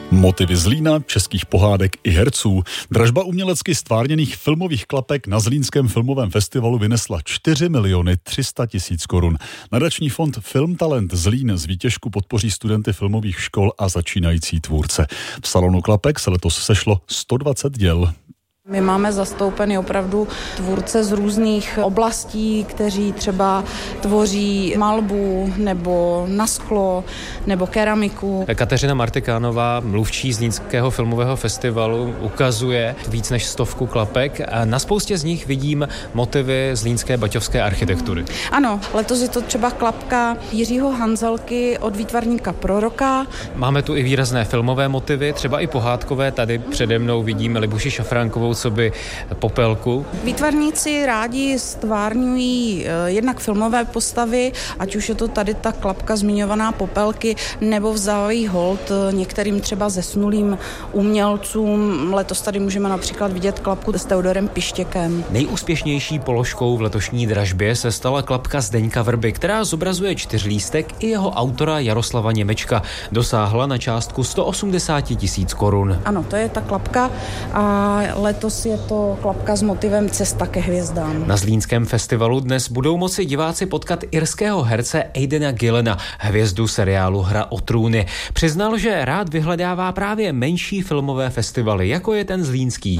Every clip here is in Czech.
Motivy Zlína, českých pohádek i herců. Dražba umělecky stvárněných filmových klapek na Zlínském filmovém festivalu vynesla 4 300 000 korun. Nadační fond Film Talent Zlín z výtěžku podpoří studenty filmových škol a začínající tvůrce. V salonu klapek se letos sešlo 120 děl. My máme zastoupeny opravdu tvůrce z různých oblastí, kteří třeba tvoří malbu nebo na sklo nebo keramiku. Kateřina Martikánová, mluvčí Zlínského filmového festivalu, ukazuje víc než 100 klapek a na spoustě z nich vidím motivy zlínské baťovské architektury. Ano, letos je to třeba klapka Jiřího Hanzelky od výtvarníka Proroka. Máme tu i výrazné filmové motivy, třeba i pohádkové. Tady přede mnou vidíme Libuši Šafránkovou coby Popelku. Výtvarníci rádi stvárňují jednak filmové postavy, ať už je to tady ta klapka zmiňovaná Popelky, nebo vzávají hold některým třeba zesnulým umělcům. Letos tady můžeme například vidět klapku s Teodorem Pištěkem. Nejúspěšnější položkou v letošní dražbě se stala klapka Zdeňka Vrby, která zobrazuje čtyřlístek i jeho autora Jaroslava Němečka. Dosáhla na částku 180 000 korun. Ano, to je ta klapka a letos je to klapka s motivem Cesta ke hvězdám. Na Zlínském festivalu dnes budou moci diváci potkat irského herce Aidena Gillena, hvězdu seriálu Hra o trůny. Přiznal, že rád vyhledává právě menší filmové festivaly, jako je ten zlínský.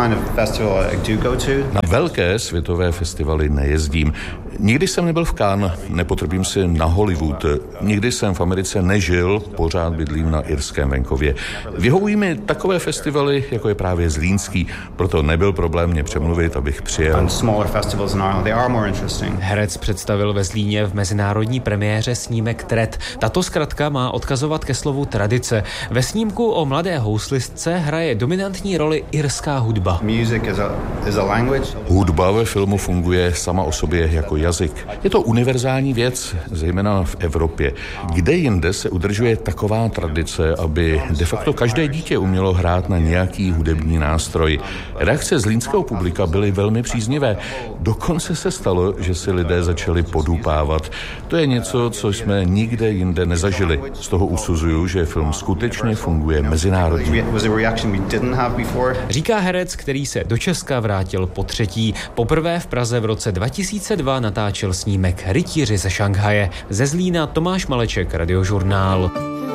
Na velké světové festivaly nejezdím. Nikdy jsem nebyl v Cannes, nepotrpím si na Hollywood. Nikdy jsem v Americe nežil, pořád bydlím na irském venkově. Vyhovují mi takové festivaly, jako je právě zlínský, proto nebyl problém mě přemluvit, abych přijel. Herec představil ve Zlíně v mezinárodní premiéře snímek Tret. Tato zkratka má odkazovat ke slovu tradice. Ve snímku o mladé houslistce hraje dominantní roli irská hudba. Hudba ve filmu funguje sama o sobě jako jazyk. Je to univerzální věc, zejména v Evropě. Kde jinde se udržuje taková tradice, aby de facto každé dítě umělo hrát na nějaký hudební nástroj. Reakce zlínského publika byly velmi příznivé. Dokonce se stalo, že si lidé začali podupávat. To je něco, co jsme nikde jinde nezažili. Z toho usuzuju, že film skutečně funguje mezinárodně. Říká herec, který se do Česka vrátil po třetí. Poprvé v Praze v roce 2002 natáčel snímek Rytíři ze Šanghaje. Ze Zlína Tomáš Maleček, Radiožurnál.